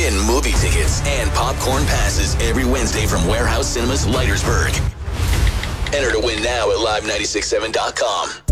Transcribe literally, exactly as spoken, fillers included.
Win movie tickets and popcorn passes every Wednesday from Warehouse Cinemas, Leitersburg. Enter to win now at live nine six seven dot com.